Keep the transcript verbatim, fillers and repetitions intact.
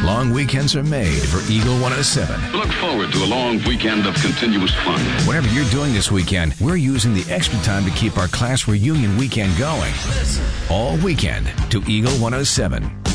Long weekends are made for Eagle one oh seven. Look forward to a long weekend of continuous fun. Whatever you're doing this weekend, we're using the extra time to keep our class reunion weekend going. All weekend to Eagle one oh seven.